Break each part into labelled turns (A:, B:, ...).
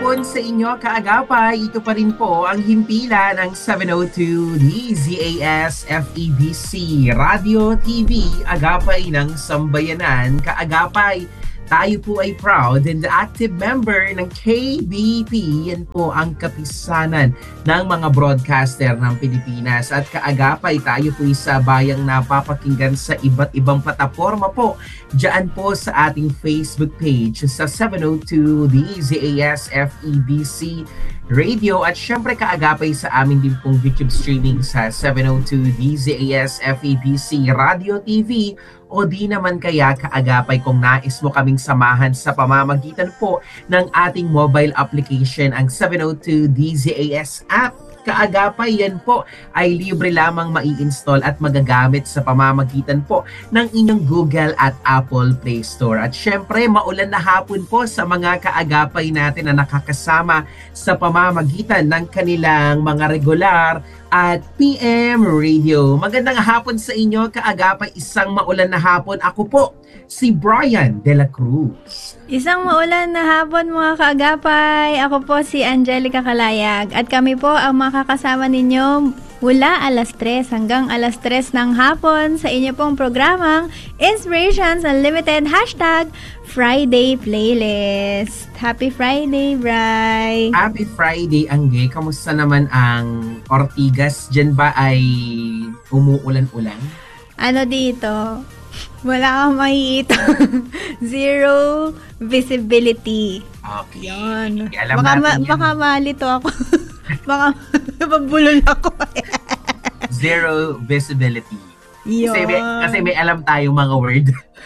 A: hapon sa inyo, kaagapay. Ito pa rin po ang himpila ng 702 DZAS FEBC Radio TV, agapay ng sambayanan, kaagapay. Tayo po ay proud and active member ng KBP. Yan po ang kapisanan ng mga broadcaster ng Pilipinas. At kaagapay, tayo po sa bayang napapakinggan sa iba't ibang plataforma po. Diyan po sa ating Facebook page sa 702 DZAS FEBC Radio. At syempre kaagapay sa amin din pong YouTube streaming sa 702 DZAS FEBC Radio TV. O di naman kaya kaagapay kung nais mo kaming samahan sa pamamagitan po ng ating mobile application, ang 702 DZAS app. Kaagapay, yan po ay libre lamang mai-install at magagamit sa pamamagitan po ng inyong Google at Apple Play Store. At syempre, maulan na hapon po sa mga kaagapay natin na nakakasama sa pamamagitan ng kanilang mga regular at PM Radio. Magandang hapon sa inyo, kaagapay, isang maulan na hapon. Ako po, si Brian De La Cruz.
B: Isang maulan na hapon mga kaagapay. Ako po si Angelica Calayag at kami po ang makakasama ninyo mula alas 3 hanggang alas 3 ng hapon sa inyo pong programang Inspirations Unlimited #Friday Playlist. Happy Friday, Bri!
A: Happy Friday, Angge. Kamusta naman ang Ortigas? Diyan ba ay umuulan-ulan?
B: Ano dito? Wala kang makikita. Zero visibility.
A: Okay.
B: Yan.
A: Alam natin yan.
B: Baka malito ako. Baka mabulol ako.
A: Zero visibility.
B: Yun.
A: Kasi may alam tayong mga word.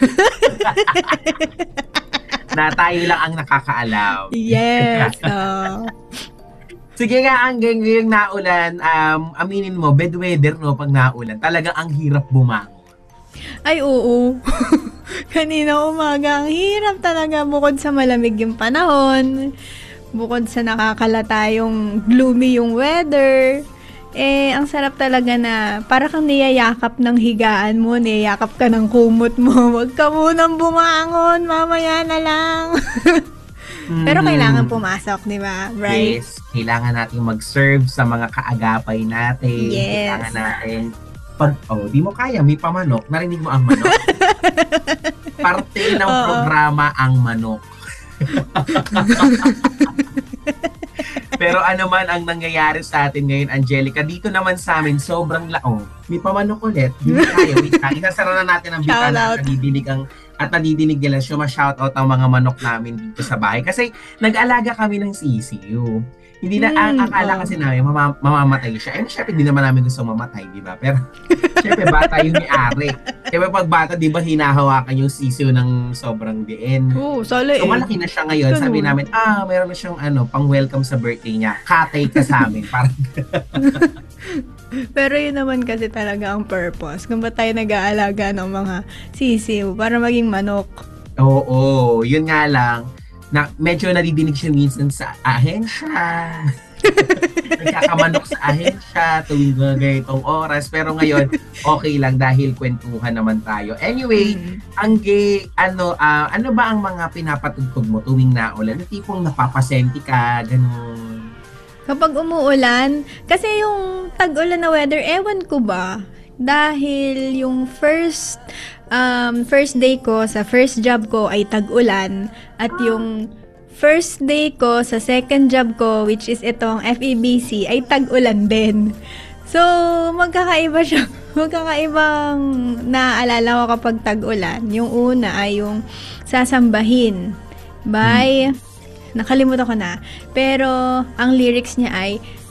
A: Na tayo lang ang nakakaalam.
B: Yes.
A: Sige nga, ang ngayong naulan, aminin mo, bad weather, no, pag naulan, talagang ang hirap bumangon.
B: Ay, oo. Kanina umaga, ang hirap talaga bukod sa malamig yung panahon, bukod sa nakakalata yung gloomy yung weather. Ang sarap talaga na para kang niyayakap ng higaan mo, niyayakap ka ng kumot mo. Huwag ka munang bumangon, mamaya na lang. Pero kailangan pumasok, di ba? Right?
A: Yes, kailangan natin mag-serve sa mga kaagapay natin.
B: Yes.
A: Kailangan natin di mo kaya, may pamanok. Narinig mo ang manok? Parte ng programa ang manok. Pero ano man ang nangyayari sa atin ngayon, Angelica, dito naman sa amin, sobrang laong. May pamanok ulit. Di mo kaya, wait lang. Isasara na natin ang bitana at nadidinig nila. Ma-shoutout ang mga manok namin dito sa bahay. Kasi nag-alaga kami ng sisiyo. Hindi na, akala kasi namin mamamatay siya. Syempre, di naman namin gusto mamatay, di ba? Pero, syempre, bata yung may-ari. Kaya pag bata, di ba, hinahawakan yung sisiyo ng sobrang diin.
B: Sala
A: so, malaki na siya ngayon. Sabi namin, mayroon na siyang pang-welcome sa birthday niya. Katay ka sa amin.
B: Pero yun naman kasi talaga ang purpose. Kung ba tayo nag-aalaga ng mga sisiyo para maging manok.
A: Oo, yun nga lang. Na medyo nadidinig siya minsan sa ahensya. Nagkakamanok sa ahensya tuwing mga ganitong oras. Pero ngayon, okay lang dahil kwentuhan naman tayo. Anyway, Angge, ano ba ang mga pinapatugtog mo tuwing naulan? Yung tipong napapasenti ka, ganun.
B: Kapag umuulan, kasi yung tag-ulan na weather, ewan ko ba? Dahil yung first day ko sa first job ko ay tag-ulan at yung first day ko sa second job ko, which is itong FEBC, ay tag-ulan din. So, magkakaiba siya. Magkakaibang naaalala ko kapag tag-ulan. Yung una ay yung sasambahin by nakalimutan ko na. Pero, ang lyrics niya ay,